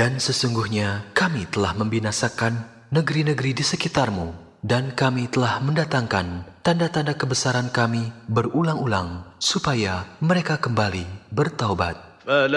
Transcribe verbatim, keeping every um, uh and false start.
Dan sesungguhnya kami telah membinasakan negeri-negeri di sekitarmu, dan kami telah mendatangkan tanda-tanda kebesaran kami berulang-ulang, supaya mereka kembali bertaubat.